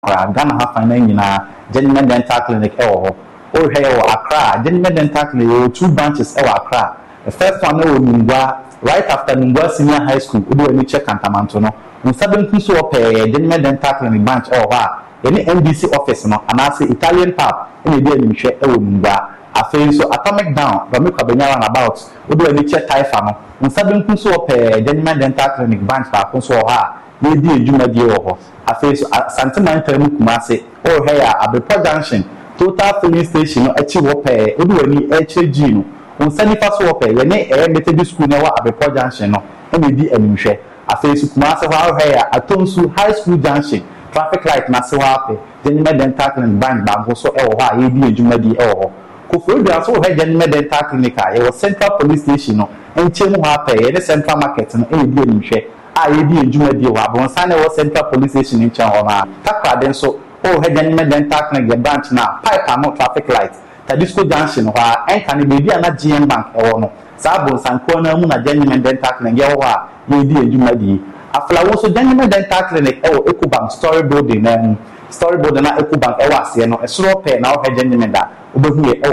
Ghana ha fine Genuine Dental Clinic Accra. Genuine Dental Clinic 2 branches Accra. The first one right after Nungwa Senior High School. We do check Cantamanto. We seven so Genuine Dental Clinic branch any NBC office and I say Italian pub in the day share Nungwa. I feel so atomic down. Ramika Benyara about. We do any check Taifano. We seven so Genuine Dental Clinic branch back so we did Juma Dio. I face Santana Kumase or here at the Junction, Total Filling Station, a Chiwope, Uduani, HG, on Sunny Passwope, Yene, a Methodist School now at the Junction, and we did a new share. I face Kumasa here at Tonsu High School Junction, traffic light Nasawape, Genuine Dental Clinic Bank, Bangoso, Elha, AD, Juma Di Elho. Kufu, they also had Genuine Dental Clinic, it was Central Police Station, and Chemuape, and the Central Market, and AD and share. IED and Juma Dio, Bonsana was Central Police Station in China. Takra then so, Genuine Dental Clinic branch now, pipe and no traffic lights. Tadisco Junction, where and be a GM Bank or no. Sabon San Corner Muna Genuine Dental Clinic, Yawa, ED and Juma Di. After also Genuine Dental Clinic, Ecobank, Storyboard and Ecobank, a slow pay now, Genuine.